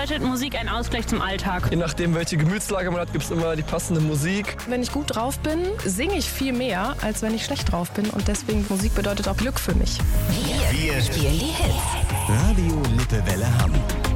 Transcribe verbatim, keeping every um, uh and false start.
bedeutet Musik ein Ausgleich zum Alltag? Je nachdem, welche Gemütslage man hat, gibt es immer die passende Musik. Wenn ich gut drauf bin, singe ich viel mehr, als wenn ich schlecht drauf bin. Und deswegen, Musik bedeutet auch Glück für mich. Wir, Wir spielen die Hits. Radio Lippewelle Hamm.